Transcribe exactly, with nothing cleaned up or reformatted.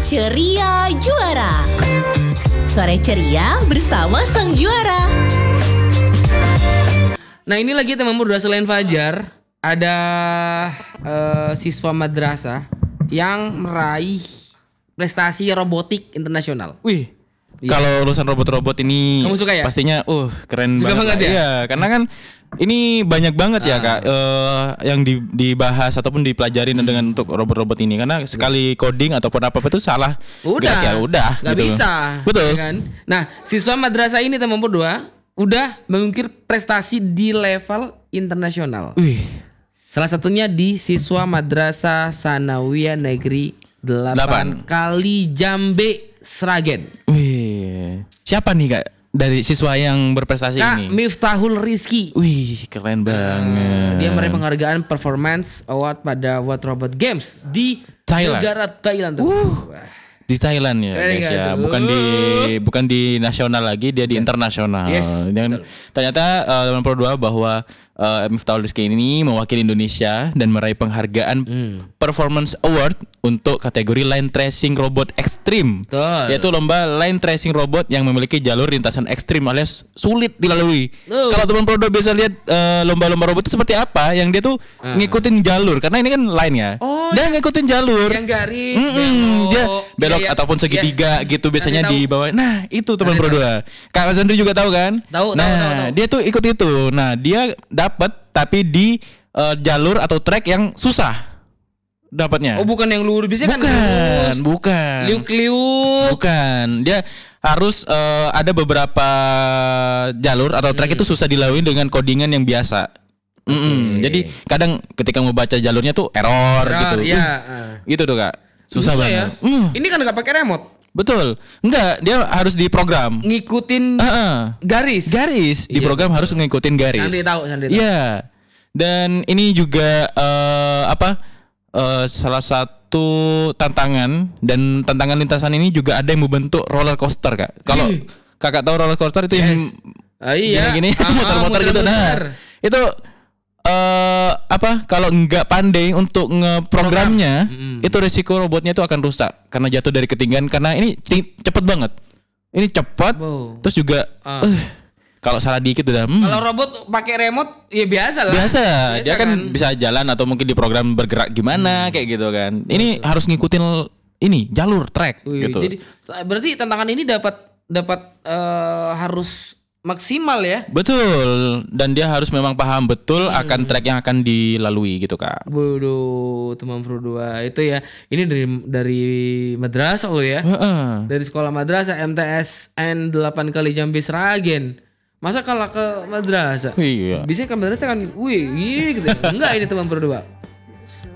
Ceria Juara. Sore ceria bersama sang juara. Nah ini lagi teman berdua selain Fajar, ada uh, siswa madrasah yang meraih prestasi robotik internasional. Wih, Iya. kalau urusan robot-robot ini Kamu suka ya? pastinya uh keren Suka banget, banget Kak. ya? Iya, karena kan ini banyak banget ya Ah. Kak eh, yang di- dibahas ataupun dipelajarin dengan untuk robot-robot ini, karena sekali coding ataupun apa-apa itu salah Udah, gerak ya udah nggak gitu. bisa, Betul. ya kan? Nah, siswa madrasah ini teman berdua udah mengukir prestasi di level internasional. Wih, Salah satunya di siswa madrasah Sanawiyah Negeri Delapan. delapan kali Jambe Sragen. wih. Siapa nih Kak dari siswa yang berprestasi Kak ini? Miftahul Rizki. Wih, keren banget. Dia meraih penghargaan Performance Award pada World Robot Games di Thailand. negara Thailand. tuh. Wah. Di Thailand ya Keren guys nggak ya, tuh? bukan di bukan di nasional lagi, dia di internasional. Yes, Dan betul. ternyata uh, delapan puluh dua bahwa uh, Miftahul Rizky ini mewakili Indonesia dan meraih penghargaan Hmm. Performance Award untuk kategori line tracing robot ekstrim. Betul. Yaitu lomba line tracing robot yang memiliki jalur lintasan ekstrim alias sulit dilalui. Oh. Kalau teman Prodo bisa lihat uh, lomba-lomba robot itu seperti apa, yang dia tuh ngikutin jalur, karena ini kan line ya. Oh, dia ngikutin jalur. Yang garis Mm-mm, belok. dia belok Iya, iya. ataupun segitiga Yes. gitu biasanya Nanti di tahu. bawah. Nah, itu teman Nanti Pro dua. Kak Zandri juga tahu kan? Tahu, tahu, nah, tahu, tahu. dia tuh ikut itu. Nah, dia dapat tapi di eh, jalur atau track yang susah dapatnya. Oh, bukan yang lurus. Biasanya kan bukan, lurus. bukan. Liuk-liuk. Bukan. Dia harus eh, ada beberapa jalur atau track itu susah dilalui dengan codingan yang biasa. Mm-mm. Jadi kadang ketika mau baca jalurnya tuh error, Error, gitu. ya. Uh, gitu tuh Kak. Susah, ya. banget. Mm. Ini kan nggak pakai remote. Betul. Enggak, dia harus diprogram. Ngikutin Heeh. garis. Garis, Iya, diprogram betul. harus ngikutin garis. Sandi tahu, Sandi tahu. Iya. Dan ini juga eh, apa? eh, salah satu tantangan, dan tantangan lintasan ini juga ada yang membentuk roller coaster, Kak. Kalau Ih. Kakak tahu roller coaster itu yang Yes. Ah, iya. gini-gini Ah, ah, muter-muter gitu. Nah, muter-muter. itu eh apa? Kalau nggak pandai untuk ngeprogramnya, Mm-mm. itu risiko robotnya itu akan rusak karena jatuh dari ketinggian, karena ini ti- cepet banget. Ini cepat, Wow. terus juga Ah. eh, kalau salah dikit udah hmm, Kalau robot pakai remote ya biasa lah. biasa. Dia kan, kan. bisa jalan atau mungkin diprogram bergerak gimana kayak gitu kan. Ini harus ngikutin l- ini jalur track Wih, gitu. Jadi berarti tantangan ini dapat dapat eh, harus maksimal ya. Betul, dan dia harus memang paham betul akan track yang akan dilalui gitu Kak. Bodoh, teman Pro dua itu ya. Ini dari dari madrasah lo ya. Heeh. Dari sekolah madrasah M T S N delapan kali Jambi Sragen. Masa kalah ke madrasah? Iya. Biasanya ke madrasah kan, wih, gini gitu. Enggak ini teman Pro dua.